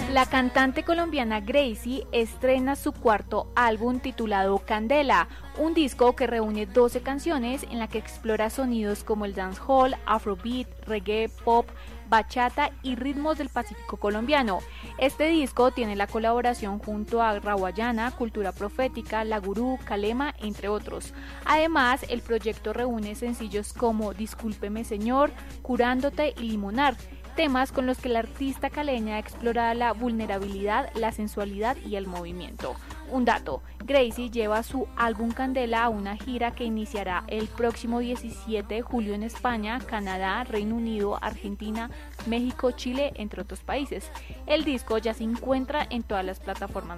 La cantante colombiana Gracie estrena su cuarto álbum titulado Candela, un disco que reúne 12 canciones en la que explora sonidos como el dancehall, afrobeat, reggae, pop, bachata y ritmos del Pacífico colombiano. Este disco tiene la colaboración junto a Rawayana, Cultura Profética, La Gurú, Calema, entre otros. Además, el proyecto reúne sencillos como Discúlpeme Señor, Curándote y Limonar, temas con los que la artista caleña explora la vulnerabilidad, la sensualidad y el movimiento. Un dato, Gracie lleva su álbum Candela a una gira que iniciará el próximo 17 de julio en España, Canadá, Reino Unido, Argentina, México, Chile, entre otros países. El disco ya se encuentra en todas las plataformas